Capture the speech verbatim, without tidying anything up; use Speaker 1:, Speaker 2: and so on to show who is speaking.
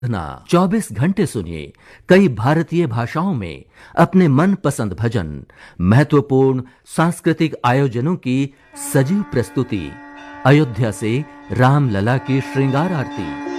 Speaker 1: चौबीस घंटे सुनिए कई भारतीय भाषाओं में अपने मनपसंद भजन, महत्वपूर्ण सांस्कृतिक आयोजनों की सजीव प्रस्तुति, अयोध्या से रामलला की श्रृंगार आरती।